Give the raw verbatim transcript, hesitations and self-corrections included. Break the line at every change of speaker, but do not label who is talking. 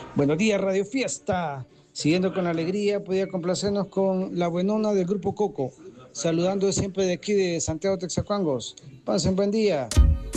Buenos días, Radio Fiesta. Siguiendo con la alegría, podía complacernos con la buenona del Grupo Coco. Saludando siempre de aquí de Santiago Texacuangos. Pasen buen día.